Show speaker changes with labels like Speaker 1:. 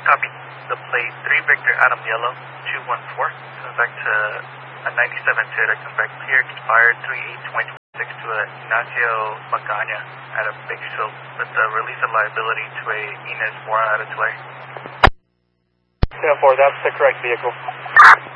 Speaker 1: Copy. The plate 3 Victor Adam Yellow 214. Comes back to a 97 Toyota. Comes back clear, expired 3/8/2026 to a Ignacio Magana at a Big Silk with the release of liability to a Inez Mora at a delay.
Speaker 2: 10-4, that's the correct vehicle.